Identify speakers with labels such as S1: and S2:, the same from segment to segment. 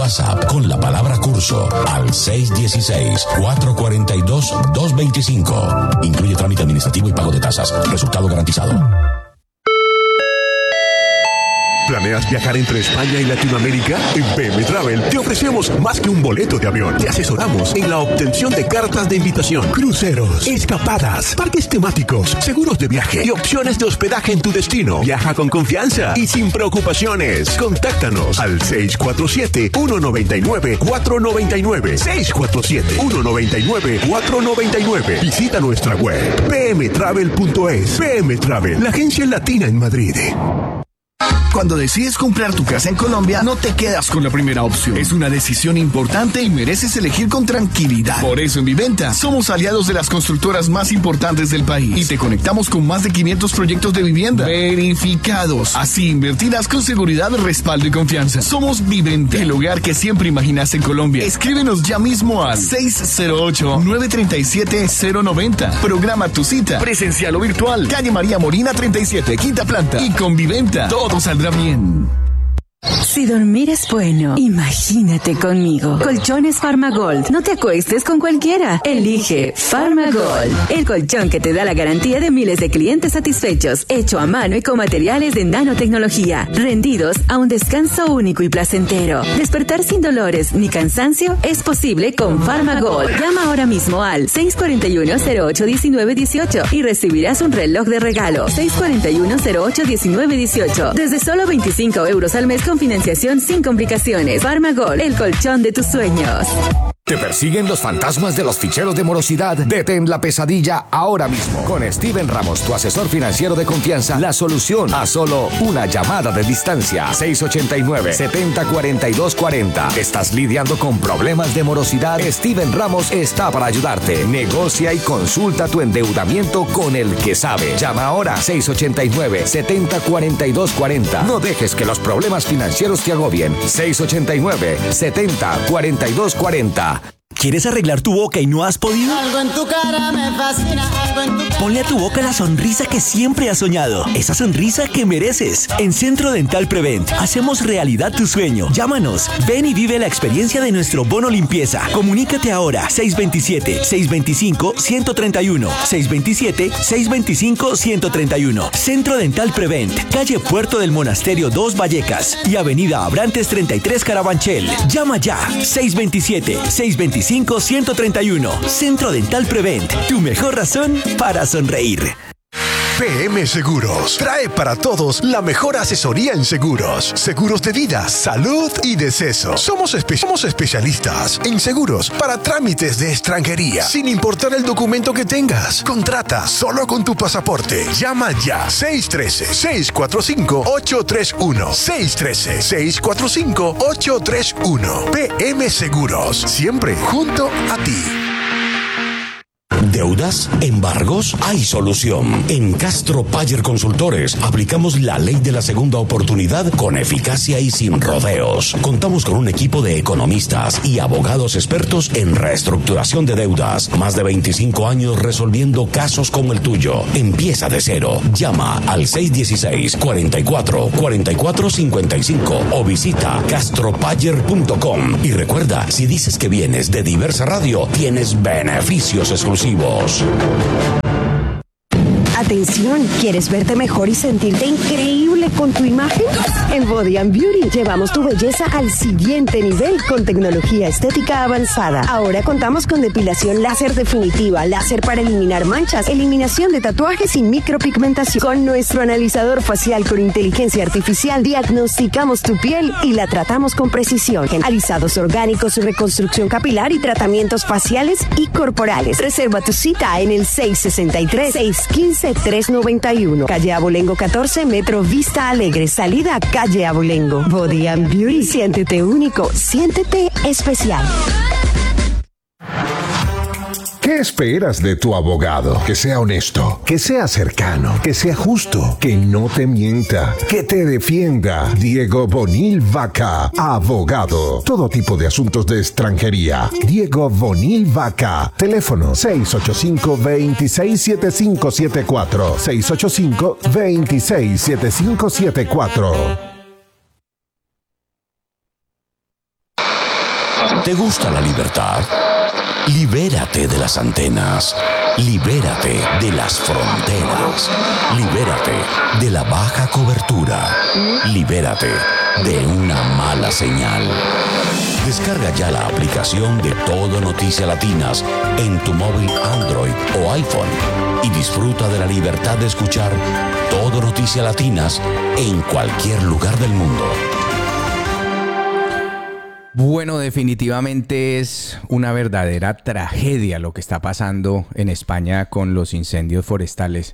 S1: WhatsApp con la palabra curso al 616-442-225. Incluye trámite administrativo y pago de tasas. Resultado garantizado.
S2: ¿Planeas viajar entre España y Latinoamérica? En PM Travel te ofrecemos más que un boleto de avión. Te asesoramos en la obtención de cartas de invitación, cruceros, escapadas, parques temáticos, seguros de viaje y opciones de hospedaje en tu destino. Viaja con confianza y sin preocupaciones. Contáctanos al 647-199-499. 647-199-499. Visita nuestra web pmtravel.es. PM Travel, la agencia latina en Madrid.
S3: Cuando decides comprar tu casa en Colombia, no te quedas con la primera opción. Es una decisión importante y mereces elegir con tranquilidad. Por eso en Viventa somos aliados de las constructoras más importantes del país y te conectamos con más de 500 proyectos de vivienda verificados. Así invertirás con seguridad, respaldo y confianza. Somos Viventa, el hogar que siempre imaginaste en Colombia. Escríbenos ya mismo al 608-937-090. Programa tu cita, presencial o virtual. Calle María Molina 37, quinta planta. Y con Viventa todo saldrá bien.
S4: Si dormir es bueno, imagínate conmigo. Colchones Farmagold. No te acuestes con cualquiera. Elige Farmagold, el colchón que te da la garantía de miles de clientes satisfechos, hecho a mano y con materiales de nanotecnología, rendidos a un descanso único y placentero. Despertar sin dolores ni cansancio es posible con Farmagold. Llama ahora mismo al 641-08-1918 y recibirás un reloj de regalo. 641-08-1918. Desde solo 25 euros al mes con financiación sin complicaciones. Farmagol, el colchón de tus sueños.
S5: ¿Te persiguen los fantasmas de los ficheros de morosidad? Detén la pesadilla ahora mismo. Con Steven Ramos, tu asesor financiero de confianza, la solución a solo una llamada de distancia. 689-704240. ¿Estás lidiando con problemas de morosidad? Steven Ramos está para ayudarte. Negocia y consulta tu endeudamiento con el que sabe. Llama ahora 689-704240. No dejes que los problemas financieros te agobien. 689-704240.
S6: ¿Quieres arreglar tu boca y no has podido?
S7: Algo en tu cara me fascina, algo en tu cara.
S6: Ponle a tu boca la sonrisa que siempre has soñado. Esa sonrisa que mereces. En Centro Dental Prevent hacemos realidad tu sueño. Llámanos. Ven y vive la experiencia de nuestro bono limpieza. Comunícate ahora. 627-625-131. 627-625-131. Centro Dental Prevent. Calle Puerto del Monasterio 2 Vallecas y Avenida Abrantes 33 Carabanchel. Llama ya. 627-625-131. Centro Dental Prevent, tu mejor razón para sonreír.
S2: PM Seguros trae para todos la mejor asesoría en seguros. Seguros de vida, salud y deceso. Somos especialistas en seguros para trámites de extranjería, sin importar el documento que tengas. Contrata solo con tu pasaporte. Llama ya. 613-645-831. 613-645-831. PM Seguros, siempre junto a ti.
S1: ¿Deudas? ¿Embargos? Hay solución. En Castro Payer Consultores aplicamos la ley de la segunda oportunidad con eficacia y sin rodeos. Contamos con un equipo de economistas y abogados expertos en reestructuración de deudas. Más de 25 años resolviendo casos como el tuyo. Empieza de cero. Llama al 616-44-4455 o visita castropayer.com. Y recuerda, si dices que vienes de Diversa Radio, tienes beneficios exclusivos.
S8: Atención, ¿quieres verte mejor y sentirte increíble con tu imagen? En Body and Beauty llevamos tu belleza al siguiente nivel con tecnología estética avanzada. Ahora contamos con depilación láser definitiva, láser para eliminar manchas, eliminación de tatuajes y micropigmentación. Con nuestro analizador facial con inteligencia artificial diagnosticamos tu piel y la tratamos con precisión. En alisados orgánicos, reconstrucción capilar y tratamientos faciales y corporales. Reserva tu cita en el 663-615-391. Calle Abolengo 14, Metro Vista Alegre, salida a Calle Abolengo. Body and Beauty, siéntete único, siéntete especial.
S9: ¿Qué esperas de tu abogado? Que sea honesto, que sea cercano, que sea justo, que no te mienta, que te defienda. Diego Bonil Vaca, abogado. Todo tipo de asuntos de extranjería. Diego Bonil Vaca. Teléfono 685-267574. 685-267574.
S1: ¿Te gusta la libertad? Libérate de las antenas. Libérate de las fronteras. Libérate de la baja cobertura. Libérate de una mala señal. Descarga ya la aplicación de Todo Noticias Latinas en tu móvil Android o iPhone y disfruta de la libertad de escuchar Todo Noticias Latinas en cualquier lugar del mundo.
S10: Bueno, definitivamente es una verdadera tragedia lo que está pasando en España con los incendios forestales.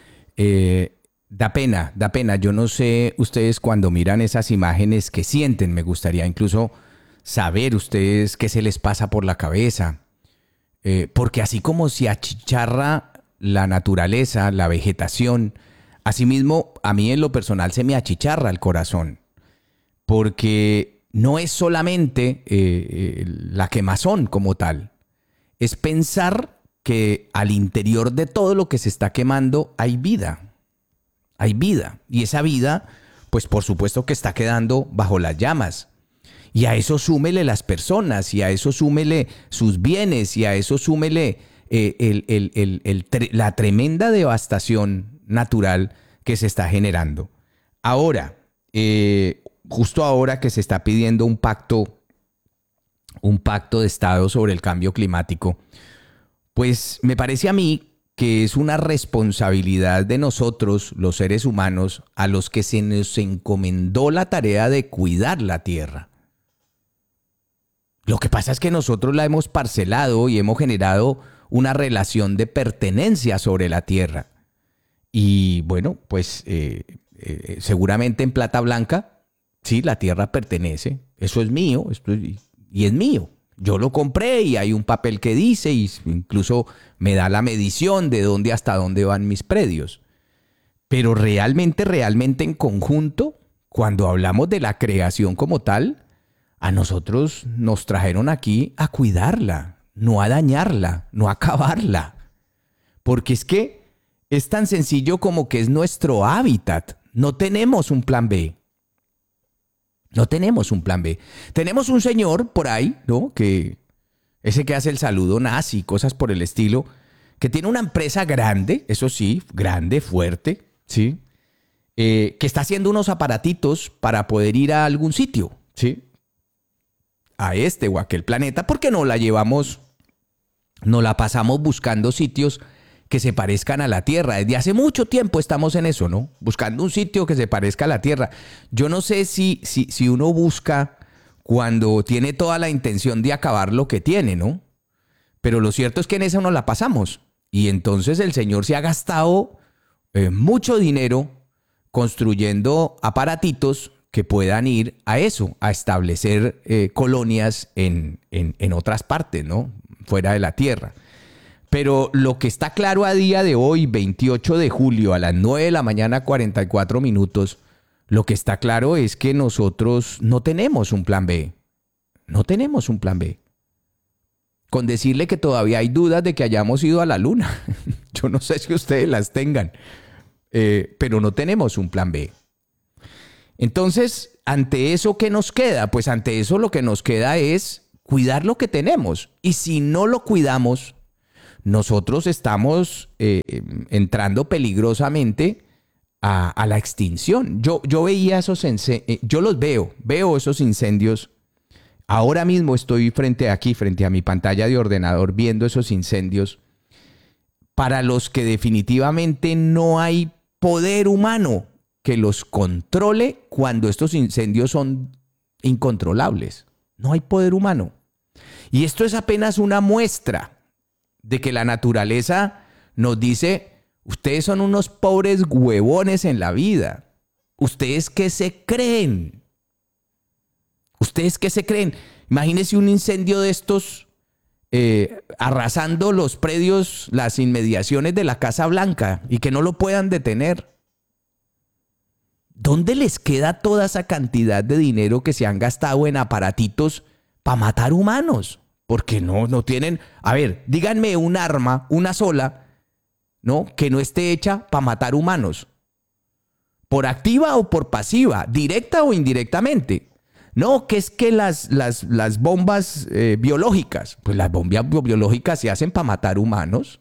S10: Da pena. Yo no sé ustedes cuando miran esas imágenes qué sienten. Me gustaría incluso saber ustedes qué se les pasa por la cabeza. Porque así como se achicharra la naturaleza, la vegetación, asimismo a mí en lo personal se me achicharra el corazón. Porque no es solamente la quemazón como tal. Es pensar que al interior de todo lo que se está quemando hay vida. Hay vida. Y esa vida, pues por supuesto que está quedando bajo las llamas. Y a eso súmele las personas, y a eso súmele sus bienes, y a eso súmele la tremenda devastación natural que se está generando. Ahora, justo ahora que se está pidiendo un pacto de Estado sobre el cambio climático, pues me parece a mí que es una responsabilidad de nosotros, los seres humanos, a los que se nos encomendó la tarea de cuidar la tierra. Lo que pasa es que nosotros la hemos parcelado y hemos generado una relación de pertenencia sobre la tierra. Y bueno, pues seguramente en plata blanca, sí, la tierra pertenece, eso es mío, y es mío. Yo lo compré y hay un papel que dice, y incluso me da la medición de dónde hasta dónde van mis predios. Pero realmente en conjunto, cuando hablamos de la creación como tal, a nosotros nos trajeron aquí a cuidarla, no a dañarla, no a acabarla. Porque es que es tan sencillo como que es nuestro hábitat. No tenemos un plan B. No tenemos un plan B. Tenemos un señor por ahí, ¿no? Ese que hace el saludo nazi, cosas por el estilo, que tiene una empresa grande, eso sí, grande, fuerte, ¿sí? Que está haciendo unos aparatitos para poder ir a algún sitio, ¿sí? A este o aquel planeta, porque no la pasamos buscando sitios que se parezcan a la Tierra. Desde hace mucho tiempo estamos en eso, ¿no? Buscando un sitio que se parezca a la Tierra. Yo no sé si uno busca cuando tiene toda la intención de acabar lo que tiene, ¿no? Pero lo cierto es que en eso no la pasamos. Y entonces el señor se ha gastado mucho dinero construyendo aparatitos que puedan ir a eso, a establecer colonias en otras partes, ¿no? Fuera de la Tierra. Pero lo que está claro a día de hoy, 28 de julio, a las 9 de la mañana, 44 minutos, lo que está claro es que nosotros no tenemos un plan B. No tenemos un plan B. Con decirle que todavía hay dudas de que hayamos ido a la luna. Yo no sé si ustedes las tengan, pero no tenemos un plan B. Entonces, ante eso, ¿qué nos queda? Pues ante eso lo que nos queda es cuidar lo que tenemos. Y si no lo cuidamos, nosotros estamos entrando peligrosamente a la extinción. Yo veía esos yo los veo esos incendios. Ahora mismo estoy frente a mi pantalla de ordenador viendo esos incendios para los que definitivamente no hay poder humano que los controle cuando estos incendios son incontrolables. No hay poder humano. Y esto es apenas una muestra de que la naturaleza nos dice: ustedes son unos pobres huevones en la vida. ¿Ustedes qué se creen? ¿Ustedes qué se creen? Imagínense un incendio de estos arrasando los predios, las inmediaciones de la Casa Blanca y que no lo puedan detener. ¿Dónde les queda toda esa cantidad de dinero que se han gastado en aparatitos para matar humanos? Porque no tienen... A ver, díganme un arma, una sola, ¿no?, que no esté hecha para matar humanos. Por activa o por pasiva, directa o indirectamente. No, que es que las bombas biológicas, pues las bombas biológicas se hacen para matar humanos.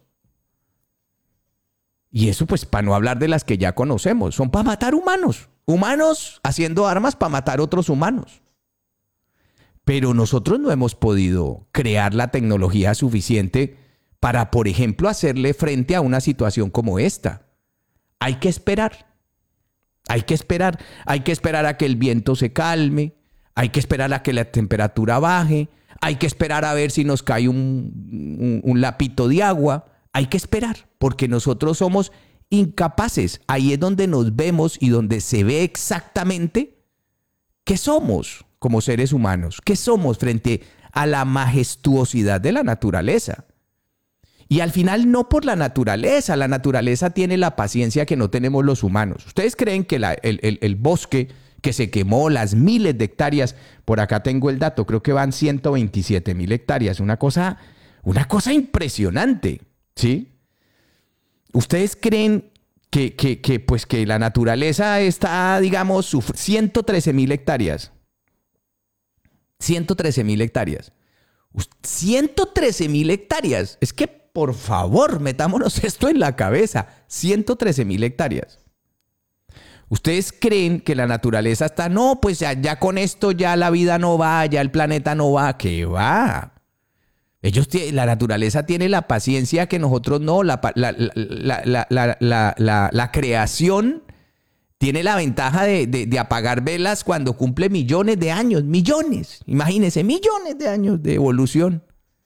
S10: Y eso pues para no hablar de las que ya conocemos, son para matar humanos. Humanos haciendo armas para matar otros humanos. Pero nosotros no hemos podido crear la tecnología suficiente para, por ejemplo, hacerle frente a una situación como esta. Hay que esperar. Hay que esperar a que el viento se calme, hay que esperar a que la temperatura baje, hay que esperar a ver si nos cae un lapito de agua, hay que esperar, porque nosotros somos incapaces. Ahí es donde nos vemos y donde se ve exactamente qué somos como seres humanos, qué somos frente a la majestuosidad de la naturaleza. Y al final no por la naturaleza tiene la paciencia que no tenemos los humanos. ¿Ustedes creen que el bosque que se quemó, las miles de hectáreas, por acá tengo el dato, creo que van 127,000 hectáreas, una cosa impresionante, ¿sí? ¿Ustedes creen que la naturaleza está, digamos, 113,000 hectáreas? 113,000 hectáreas. 113,000 hectáreas. Es que por favor, metámonos esto en la cabeza. 113,000 hectáreas. ¿Ustedes creen que la naturaleza está? No, pues ya con esto ya la vida no va, ya el planeta no va. ¿Qué va? La naturaleza tiene la paciencia que nosotros no. La creación tiene la ventaja de apagar velas cuando cumple millones de años. Millones. Imagínense, millones de años de evolución.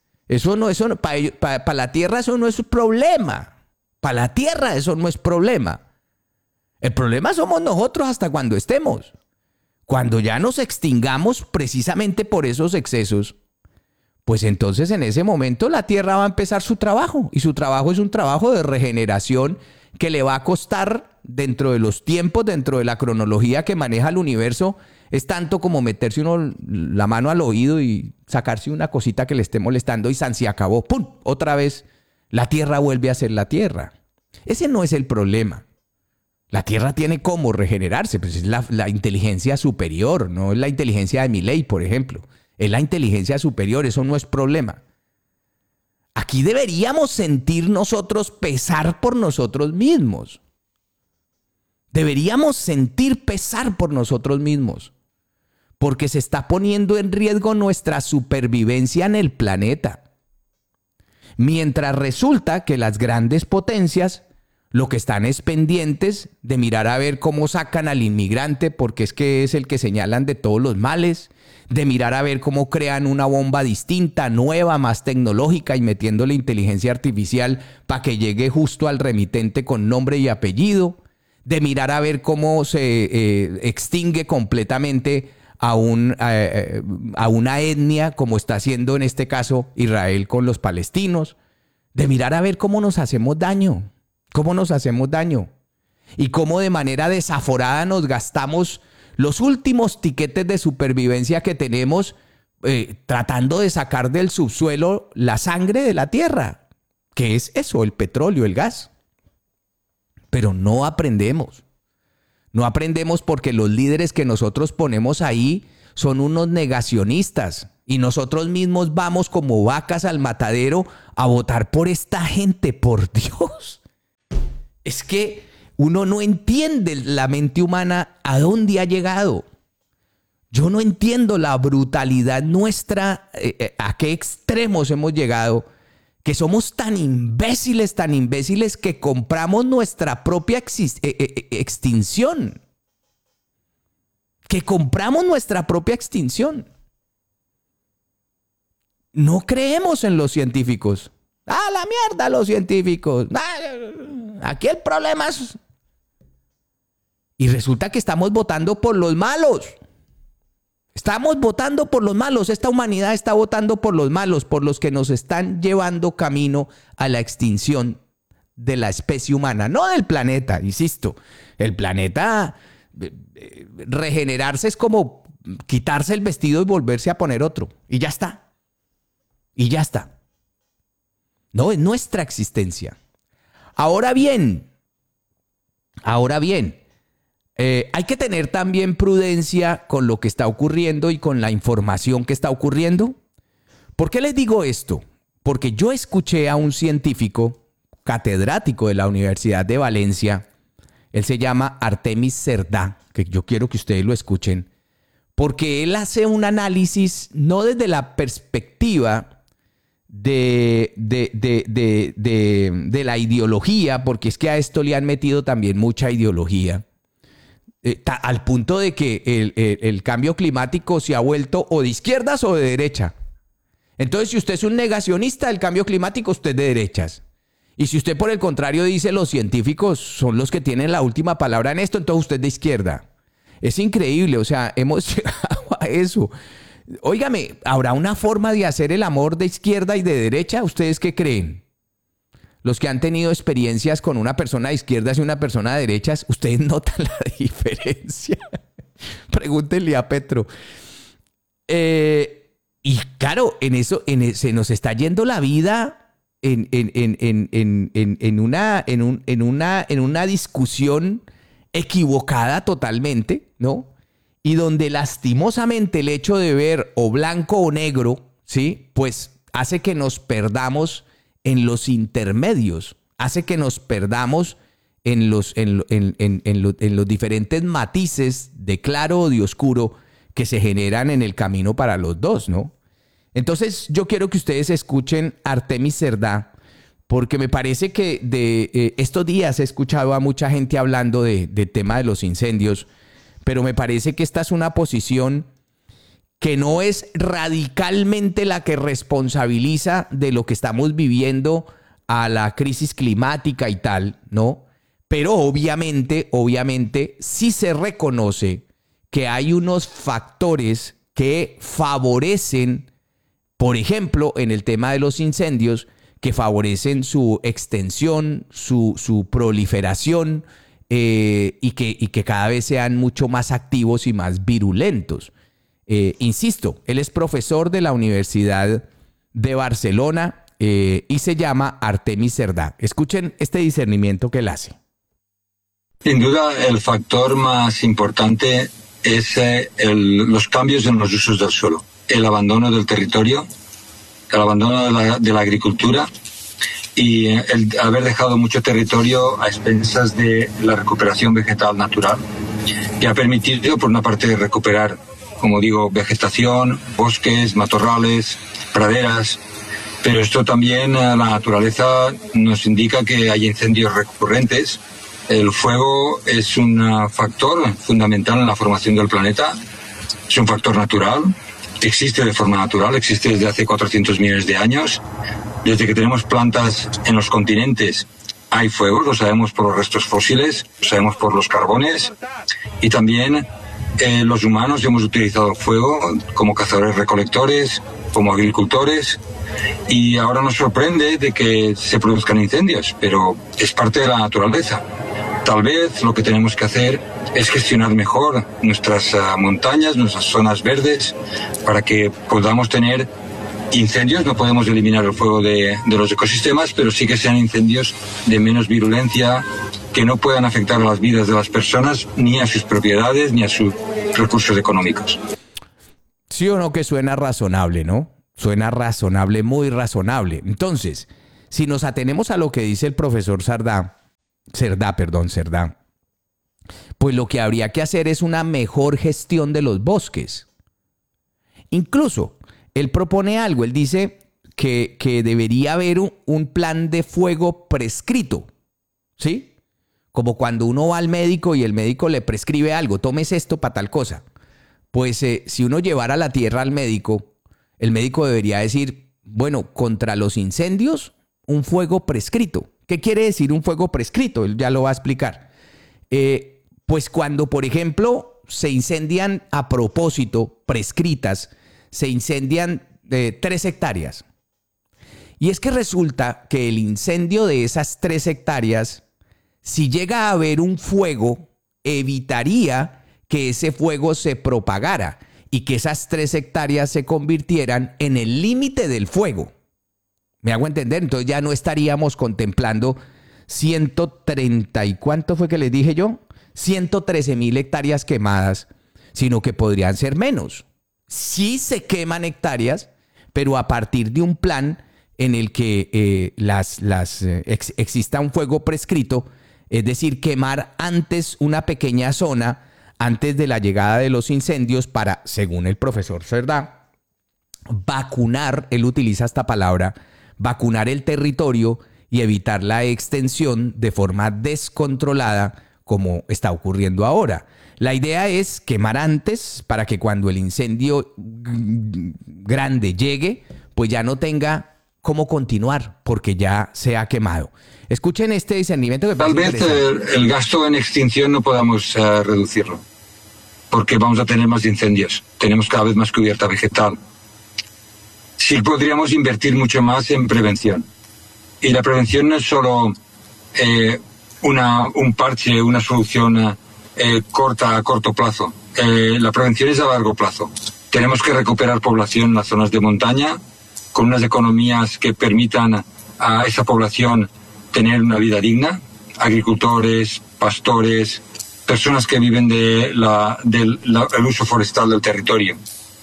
S10: Para la Tierra eso no es un problema. Para la Tierra eso no es problema. El problema somos nosotros hasta cuando estemos. Cuando ya nos extingamos precisamente por esos excesos, pues entonces en ese momento la Tierra va a empezar su trabajo. Y su trabajo es un trabajo de regeneración que le va a costar dentro de los tiempos, dentro de la cronología que maneja el universo. Es tanto como meterse uno la mano al oído y sacarse una cosita que le esté molestando y se acabó. ¡Pum! Otra vez la Tierra vuelve a ser la Tierra. Ese no es el problema. La Tierra tiene cómo regenerarse. Pues es la inteligencia superior, no es la inteligencia de Milei, por ejemplo. Es la inteligencia superior, eso no es problema. Aquí deberíamos sentir nosotros pesar por nosotros mismos. Deberíamos sentir pesar por nosotros mismos. Porque se está poniendo en riesgo nuestra supervivencia en el planeta. Mientras resulta que las grandes potencias lo que están es pendientes de mirar a ver cómo sacan al inmigrante, porque es que es el que señalan de todos los males, de mirar a ver cómo crean una bomba distinta, nueva, más tecnológica y metiéndole inteligencia artificial para que llegue justo al remitente con nombre y apellido, de mirar a ver cómo se extingue completamente a una etnia, como está haciendo en este caso Israel con los palestinos, de mirar a ver cómo nos hacemos daño, y cómo de manera desaforada nos gastamos los últimos tiquetes de supervivencia que tenemos tratando de sacar del subsuelo la sangre de la tierra, que es eso, el petróleo, el gas. Pero no aprendemos. No aprendemos porque los líderes que nosotros ponemos ahí son unos negacionistas y nosotros mismos vamos como vacas al matadero a votar por esta gente, por Dios. Es que uno no entiende la mente humana a dónde ha llegado. Yo no entiendo la brutalidad nuestra, a qué extremos hemos llegado, que somos tan imbéciles que compramos nuestra propia extinción. Que compramos nuestra propia extinción. No creemos en los científicos. ¡Ah, la mierda los científicos! Aquí el problema es... Y resulta que estamos votando por los malos. Estamos votando por los malos. Esta humanidad está votando por los malos, por los que nos están llevando camino a la extinción de la especie humana, no del planeta, insisto. El planeta, regenerarse es como quitarse el vestido y volverse a poner otro. Y ya está. Y ya está. No, es nuestra existencia. Ahora bien, hay que tener también prudencia con lo que está ocurriendo y con la información que está ocurriendo. ¿Por qué les digo esto? Porque yo escuché a un científico catedrático de la Universidad de Valencia, él se llama Artemis Cerdá, que yo quiero que ustedes lo escuchen, porque él hace un análisis no desde la perspectiva de la ideología, porque es que a esto le han metido también mucha ideología, al punto de que el cambio climático se ha vuelto o de izquierdas o de derecha. Entonces, si usted es un negacionista del cambio climático, usted es de derechas. Y si usted, por el contrario, dice los científicos son los que tienen la última palabra en esto, entonces usted es de izquierda. Es increíble, o sea, hemos llegado a eso. Óigame, ¿habrá una forma de hacer el amor de izquierda y de derecha? ¿Ustedes qué creen? Los que han tenido experiencias con una persona de izquierdas y una persona de derechas, ¿ustedes notan la diferencia? Pregúntenle a Petro. Y claro, se nos está yendo la vida en una discusión equivocada totalmente, ¿no? Y donde lastimosamente el hecho de ver o blanco o negro, ¿sí? Pues hace que nos perdamos en los intermedios, hace que nos perdamos en los diferentes matices de claro o de oscuro que se generan en el camino para los dos, ¿no? Entonces yo quiero que ustedes escuchen a Artemis Cerdá, porque me parece que estos días he escuchado a mucha gente hablando de tema de los incendios, pero me parece que esta es una posición que no es radicalmente la que responsabiliza de lo que estamos viviendo a la crisis climática y tal, ¿no? Pero obviamente sí se reconoce que hay unos factores que favorecen, por ejemplo, en el tema de los incendios, que favorecen su extensión, su proliferación y que cada vez sean mucho más activos y más virulentos. Insisto, él es profesor de la Universidad de Barcelona y se llama Artemis Cerdá. Escuchen este discernimiento que él hace.
S11: Sin duda, el factor más importante es los cambios en los usos del suelo, el abandono del territorio, el abandono de la agricultura y el haber dejado mucho territorio a expensas de la recuperación vegetal natural, que ha permitido, por una parte, recuperar, como digo, vegetación, bosques, matorrales, praderas, pero esto también, la naturaleza nos indica que hay incendios recurrentes. El fuego es un factor fundamental en la formación del planeta, es un factor natural, existe de forma natural, existe desde hace 400 millones de años. Desde que tenemos plantas en los continentes hay fuego, lo sabemos por los restos fósiles, lo sabemos por los carbones, y también los humanos hemos utilizado el fuego como cazadores-recolectores, como agricultores, y ahora nos sorprende de que se produzcan incendios, pero es parte de la naturaleza. Tal vez lo que tenemos que hacer es gestionar mejor nuestras montañas, nuestras zonas verdes, para que podamos tener incendios. No podemos eliminar el fuego de los ecosistemas, pero sí que sean incendios de menos virulencia, que no puedan afectar a las vidas de las personas, ni a sus propiedades, ni a sus recursos económicos.
S10: Sí o no que suena razonable, ¿no? Suena razonable, muy razonable. Entonces, si nos atenemos a lo que dice el profesor Cerdá, pues lo que habría que hacer es una mejor gestión de los bosques. Incluso, él propone algo, él dice que debería haber un plan de fuego prescrito, ¿sí? Como cuando uno va al médico y el médico le prescribe algo, tomes esto para tal cosa. Pues si uno llevara la tierra al médico, el médico debería decir, bueno, contra los incendios, un fuego prescrito. ¿Qué quiere decir un fuego prescrito? Él ya lo va a explicar. Pues cuando, por ejemplo, se incendian a propósito, prescritas, se incendian 3 hectáreas. Y es que resulta que el incendio de esas 3 hectáreas, si llega a haber un fuego, evitaría que ese fuego se propagara y que esas 3 hectáreas se convirtieran en el límite del fuego. ¿Me hago entender? Entonces ya no estaríamos contemplando 130 y ¿cuánto fue que les dije yo? 113.000 hectáreas quemadas, sino que podrían ser menos. Sí se queman hectáreas, pero a partir de un plan en el que exista un fuego prescrito, es decir, quemar antes una pequeña zona, antes de la llegada de los incendios, para, según el profesor Cerdá, vacunar, él utiliza esta palabra, vacunar el territorio y evitar la extensión de forma descontrolada, como está ocurriendo ahora. La idea es quemar antes para que cuando el incendio grande llegue, pues ya no tenga cómo continuar, porque ya se ha quemado. Escuchen este discernimiento que
S11: tal vez el gasto en extinción no podamos reducirlo, porque vamos a tener más incendios, tenemos cada vez más cubierta vegetal. Sí podríamos invertir mucho más en prevención, y la prevención no es solo un parche, una solución a corto plazo. La prevención es a largo plazo. Tenemos que recuperar población en las zonas de montaña con unas economías que permitan a esa población tener una vida digna, agricultores, pastores, personas que viven del uso forestal del territorio.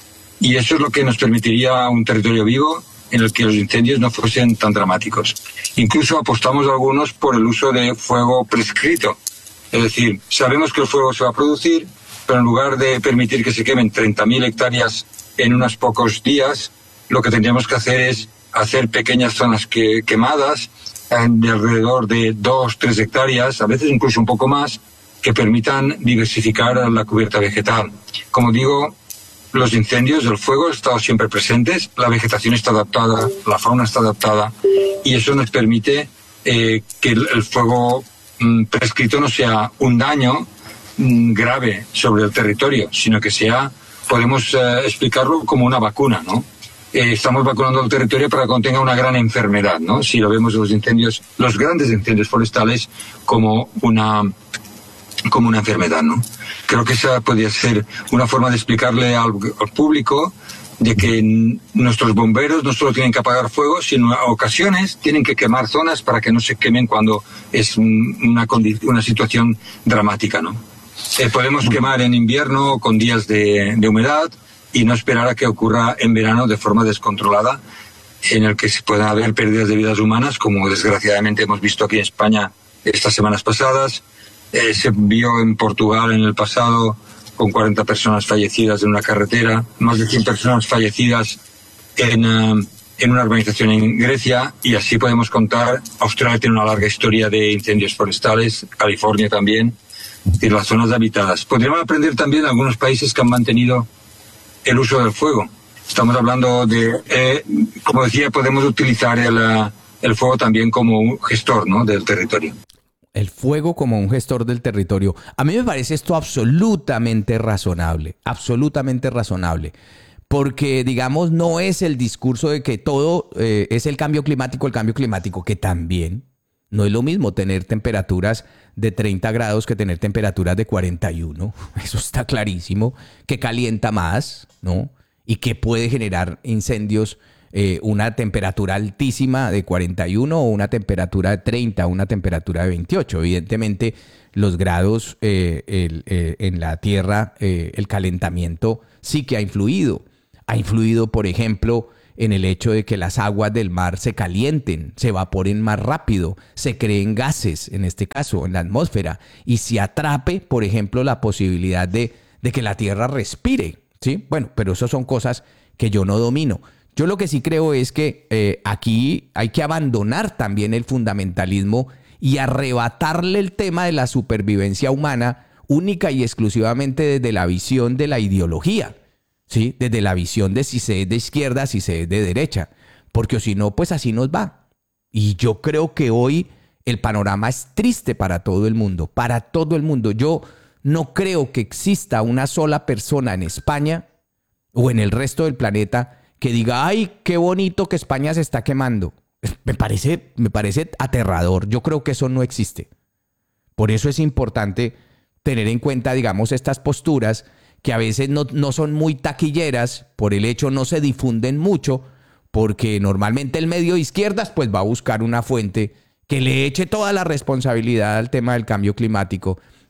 S11: Y eso es lo que nos permitiría un territorio vivo en el que los incendios no fuesen tan dramáticos. Incluso apostamos algunos por el uso de fuego prescrito. Es decir, sabemos que el fuego se va a producir, pero en lugar de permitir que se quemen 30.000 hectáreas en unos pocos días, lo que tendríamos que hacer es hacer pequeñas zonas quemadas de alrededor de 2-3 hectáreas, a veces incluso un poco más, que permitan diversificar la cubierta vegetal. Como digo, los incendios, el fuego han estado siempre presentes, la vegetación está adaptada, la fauna está adaptada, y eso nos permite que el fuego prescrito no sea un daño grave sobre el territorio, sino que podemos explicarlo como una vacuna, ¿no? Estamos vacunando el territorio para que contenga una gran enfermedad, ¿no? Si lo vemos los incendios, los grandes incendios forestales, como una enfermedad, ¿no? Creo que esa podría ser una forma de explicarle al público de que nuestros bomberos no solo tienen que apagar fuego, sino a ocasiones tienen que quemar zonas para que no se quemen cuando es una situación dramática, ¿no? Podemos quemar en invierno con días de humedad y no esperar a que ocurra en verano de forma descontrolada, en el que se puedan haber pérdidas de vidas humanas, como desgraciadamente hemos visto aquí en España estas semanas pasadas. Se vio en Portugal en el pasado, con 40 personas fallecidas en una carretera, más de 100 personas fallecidas en una urbanización en Grecia, y así podemos contar. Australia tiene una larga historia de incendios forestales, California también, y las zonas habitadas. Podríamos aprender también de algunos países que han mantenido el uso del fuego. Estamos hablando de, como decía, podemos utilizar el fuego también como un gestor, ¿no?, del territorio.
S10: El fuego como un gestor del territorio. A mí me parece esto absolutamente razonable, porque, digamos, no es el discurso de que todo es el cambio climático, que también no es lo mismo tener temperaturas de 30 grados que tener temperaturas de 41. Eso está clarísimo, que calienta más, ¿no? Y que puede generar incendios. Una temperatura altísima de 41 o una temperatura de 30 o una temperatura de 28. Evidentemente, los grados en la Tierra, el calentamiento sí que ha influido. Ha influido, por ejemplo, en el hecho de que las aguas del mar se calienten, se evaporen más rápido, se creen gases, en este caso, en la atmósfera, y se atrape, por ejemplo, la posibilidad de que la Tierra respire, ¿sí? Bueno, pero eso son cosas que yo no domino. Yo lo que sí creo es que aquí hay que abandonar también el fundamentalismo y arrebatarle el tema de la supervivencia humana única y exclusivamente desde la visión de la ideología, ¿sí? Desde la visión de si se es de izquierda, si se es de derecha, porque si no, pues así nos va. Y yo creo que hoy el panorama es triste para todo el mundo, Yo no creo que exista una sola persona en España o en el resto del planeta que diga, ay, qué bonito que España se está quemando. Me parece aterrador. Yo creo que eso no existe. Por eso es importante tener en cuenta, digamos, estas posturas que a veces no son muy taquilleras, por el hecho no se difunden mucho, porque normalmente el medio de izquierdas pues va a buscar una fuente que le eche toda la responsabilidad al tema del cambio climático.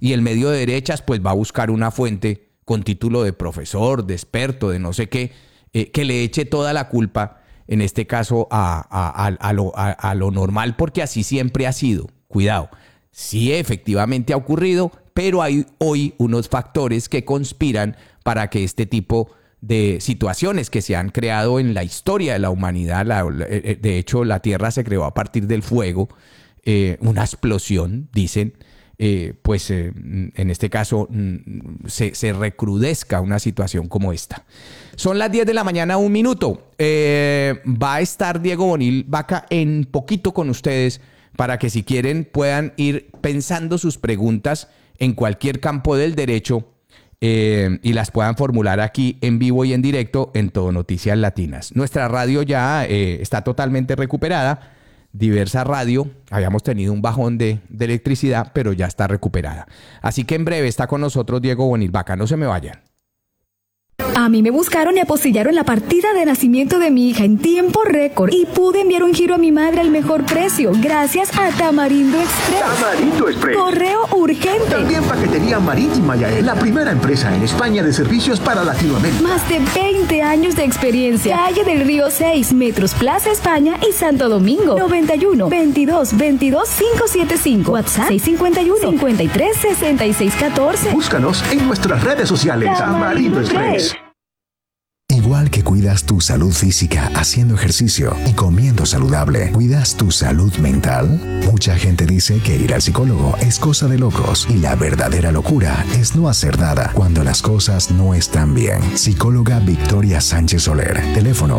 S10: y el medio de derechas pues va a buscar una fuente con título de profesor, de experto, de no sé qué, que le eche toda la culpa, en este caso, a lo normal, porque así siempre ha sido. Cuidado, sí efectivamente ha ocurrido, pero hay hoy unos factores que conspiran para que este tipo de situaciones que se han creado en la historia de la humanidad, de hecho la Tierra se creó a partir del fuego, una explosión, dicen, en este caso se recrudezca una situación como esta. Son las 10 de la mañana, 1 minuto. Va a estar Diego Bonil Vaca en poquito con ustedes para que si quieren puedan ir pensando sus preguntas en cualquier campo del derecho y las puedan formular aquí en vivo y en directo en Todo Noticias Latinas. Nuestra radio ya está totalmente recuperada. Diversa Radio, habíamos tenido un bajón de electricidad, pero ya está recuperada. Así que en breve está con nosotros Diego Bonil Vaca, no se me vayan.
S12: A mí me buscaron y apostillaron la partida de nacimiento de mi hija en tiempo récord y pude enviar un giro a mi madre al mejor precio gracias a Tamarindo Express.
S2: Tamarindo Express.
S12: Correo urgente.
S2: También paquetería marítima Yael, la primera empresa en España de servicios para Latinoamérica.
S12: Más de 20 años de experiencia. Calle del Río 6, Metros Plaza España y Santo Domingo. 91 22 22 575. WhatsApp 651 53 66 14.
S2: Búscanos en nuestras redes sociales. Tamarindo Express.
S13: Igual que cuidas tu salud física haciendo ejercicio y comiendo saludable, ¿cuidas tu salud mental? Mucha gente dice que ir al psicólogo es cosa de locos y la verdadera locura es no hacer nada cuando las cosas no están bien. Psicóloga Victoria Sánchez Soler, teléfono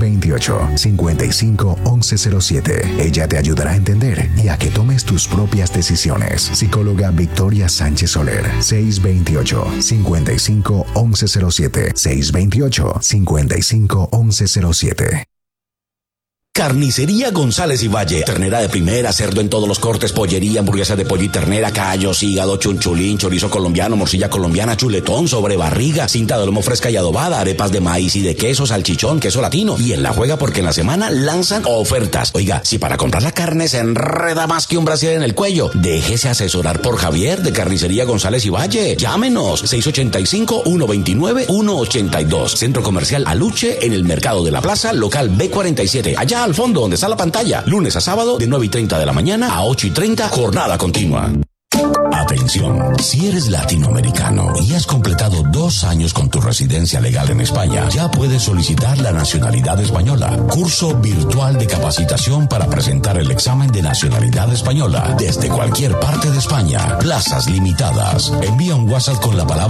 S13: 628-55-1107. Ella te ayudará a entender y a que tomes tus propias decisiones. Psicóloga Victoria Sánchez Soler, 628-55-1107. 628-55-1107.
S1: Carnicería González y Valle. Ternera de primera, cerdo en todos los cortes, pollería, hamburguesa de pollo y ternera, callos, hígado, chunchulín, chorizo colombiano, morcilla colombiana, chuletón, sobrebarriga, cinta de lomo fresca y adobada, arepas de maíz y de queso, salchichón, queso latino. Y en la juega porque en la semana lanzan ofertas. Oiga, si para comprar la carne se enreda más que un brasier en el cuello, déjese asesorar por Javier de Carnicería González y Valle. Llámenos 685-129-182. Centro Comercial Aluche en el Mercado de la Plaza, local B47. Allá al fondo donde está la pantalla, lunes a sábado de 9:30 de la mañana a 8:30, jornada continua. Atención, si eres latinoamericano y has completado 2 años con tu residencia legal en España, ya puedes solicitar la nacionalidad española. Curso virtual de capacitación para presentar el examen de nacionalidad española desde cualquier parte de España. Plazas limitadas. Envía un WhatsApp con la palabra